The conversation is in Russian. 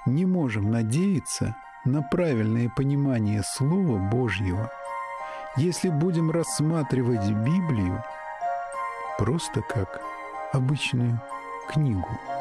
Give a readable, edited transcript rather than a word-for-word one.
не можем надеяться на правильное понимание Слова Божьего, если будем рассматривать Библию просто как обычную книгу.